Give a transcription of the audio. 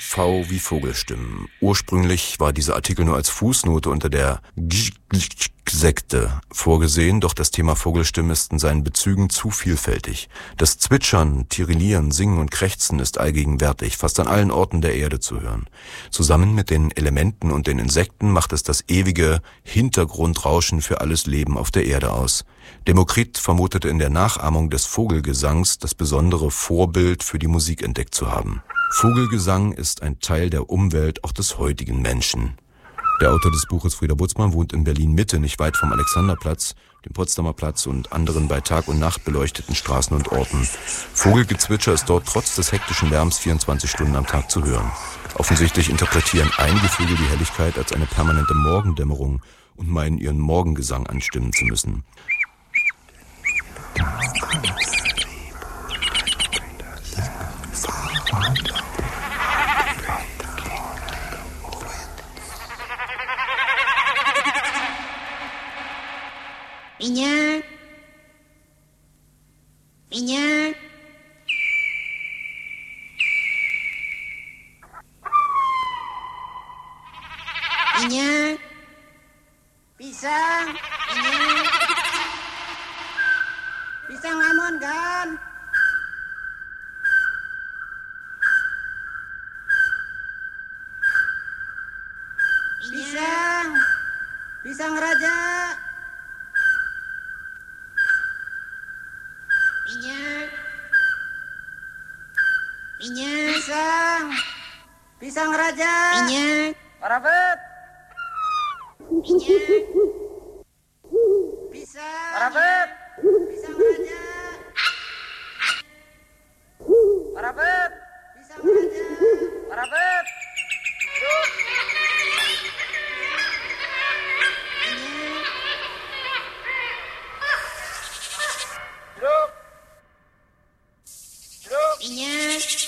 V wie Vogelstimmen. Ursprünglich war dieser Artikel nur als Fußnote unter der Sekte vorgesehen, doch das Thema Vogelstimmen ist in seinen Bezügen zu vielfältig. Das Zwitschern, Tirillieren, Singen und Krächzen ist allgegenwärtig, fast an allen Orten der Erde zu hören. Zusammen mit den Elementen und den Insekten macht es das ewige Hintergrundrauschen für alles Leben auf der Erde aus. Demokrit vermutete in der Nachahmung des Vogelgesangs das besondere Vorbild für die Musik entdeckt zu haben. Vogelgesang ist ein Teil der Umwelt auch des heutigen Menschen. Der Autor des Buches, Frieder Butzmann, wohnt in Berlin-Mitte, nicht weit vom Alexanderplatz, dem Potsdamer Platz und anderen bei Tag und Nacht beleuchteten Straßen und Orten. Vogelgezwitscher ist dort trotz des hektischen Lärms 24 Stunden am Tag zu hören. Offensichtlich interpretieren einige Vögel die Helligkeit als eine permanente Morgendämmerung und meinen, ihren Morgengesang anstimmen zu müssen. Minyak, minyak, minyak, pisang, minyak, pisang lamon kan, pisang, pisang raja. Minyak, pisang raja, minyak, parabet, minyak, pisang, parabet, pisang raja, parabet, pisang raja, parabet, duduk, minyak, duduk, minyak.